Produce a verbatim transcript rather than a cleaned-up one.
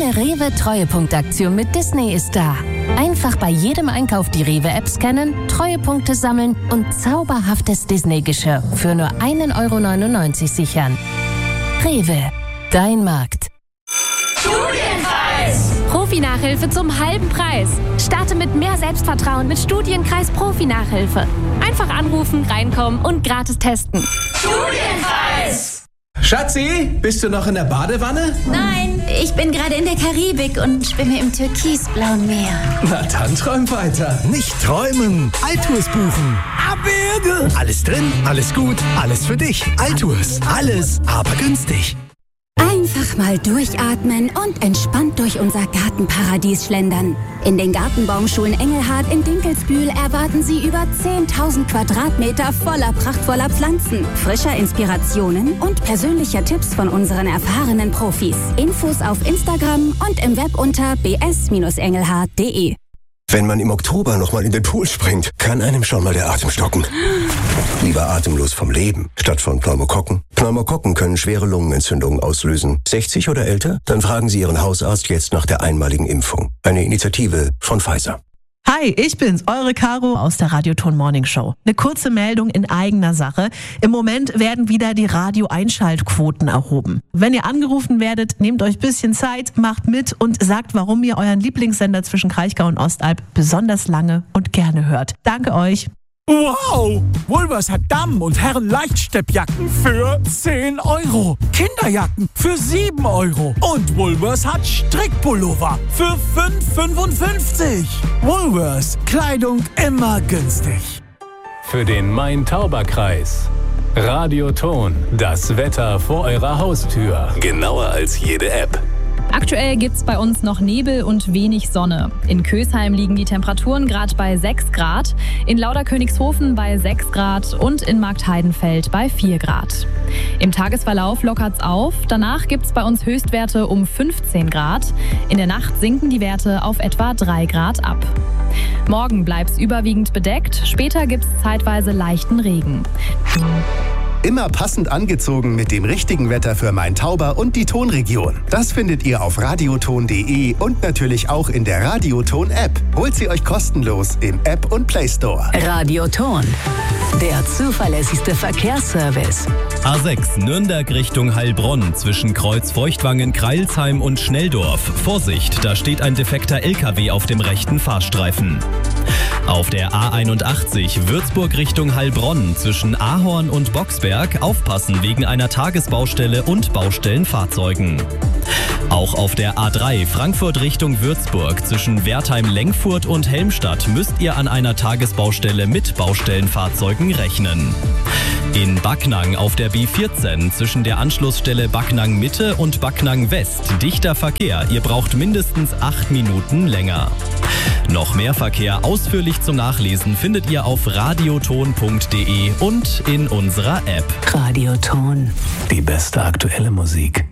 neue Rewe-Treuepunktaktion mit Disney ist da. Einfach bei jedem Einkauf die Rewe-App scannen, Treuepunkte sammeln und zauberhaftes Disney-Geschirr für nur ein Euro neunundneunzig sichern. Rewe, dein Markt. Studienkreis! Profi-Nachhilfe zum halben Preis. Starte mit mehr Selbstvertrauen mit Studienkreis Profi-Nachhilfe. Einfach anrufen, reinkommen und gratis testen. Studienkreis! Schatzi, bist du noch in der Badewanne? Nein, ich bin gerade in der Karibik und schwimme im türkisblauen Meer. Na dann träum weiter. Nicht träumen, Altours buchen. Abwürge! Alles drin, alles gut, alles für dich. Altours, alles, aber günstig. Einfach mal durchatmen und entspannt durch unser Gartenparadies schlendern. In den Gartenbaumschulen Engelhard in Dinkelsbühl erwarten Sie über zehntausend Quadratmeter voller prachtvoller Pflanzen, frischer Inspirationen und persönlicher Tipps von unseren erfahrenen Profis. Infos auf Instagram und im Web unter b s engelhard punkt d e. Wenn man im Oktober nochmal in den Pool springt, kann einem schon mal der Atem stocken. Lieber atemlos vom Leben, statt von Pneumokokken. Pneumokokken können schwere Lungenentzündungen auslösen. sechzig oder älter? Dann fragen Sie Ihren Hausarzt jetzt nach der einmaligen Impfung. Eine Initiative von Pfizer. Hi, ich bin's, eure Caro aus der Radioton Morning Show. Eine kurze Meldung in eigener Sache. Im Moment werden wieder die Radio-Einschaltquoten erhoben. Wenn ihr angerufen werdet, nehmt euch ein bisschen Zeit, macht mit und sagt, warum ihr euren Lieblingssender zwischen Kraichgau und Ostalb besonders lange und gerne hört. Danke euch. Wow! Woolworths hat Damen- und Herren-Leichtsteppjacken für zehn Euro. Kinderjacken für sieben Euro. Und Woolworths hat Strickpullover für fünf fünfundfünfzig. Woolworths. Kleidung immer günstig. Für den Main-Tauber-Kreis. Radioton. Das Wetter vor eurer Haustür. Genauer als jede App. Aktuell gibt's bei uns noch Nebel und wenig Sonne. In Kösheim liegen die Temperaturen gerade bei sechs Grad, in Lauderkönigshofen bei sechs Grad und in Marktheidenfeld bei vier Grad. Im Tagesverlauf lockert's auf, danach gibt's bei uns Höchstwerte um fünfzehn Grad. In der Nacht sinken die Werte auf etwa drei Grad ab. Morgen bleibt's überwiegend bedeckt, später gibt's zeitweise leichten Regen. Immer passend angezogen mit dem richtigen Wetter für Main-Tauber und die Tonregion. Das findet ihr auf radioton punkt d e und natürlich auch in der Radioton-App. Holt sie euch kostenlos im App und Play Store. Radioton, der zuverlässigste Verkehrsservice. A sechs Nürnberg Richtung Heilbronn zwischen Kreuz-Feuchtwangen, Kreilsheim und Schnelldorf. Vorsicht, da steht ein defekter L K W auf dem rechten Fahrstreifen. Auf der A einundachtzig Würzburg Richtung Heilbronn zwischen Ahorn und Boxberg aufpassen wegen einer Tagesbaustelle und Baustellenfahrzeugen. Auch auf der A drei Frankfurt Richtung Würzburg zwischen Wertheim-Lengfurt und Helmstadt müsst ihr an einer Tagesbaustelle mit Baustellenfahrzeugen rechnen. In Backnang auf der B vierzehn zwischen der Anschlussstelle Backnang Mitte und Backnang West dichter Verkehr. Ihr braucht mindestens acht Minuten länger. Noch mehr Verkehr ausführlich zum Nachlesen findet ihr auf radioton punkt d e und in unserer App. Radioton. Die beste aktuelle Musik.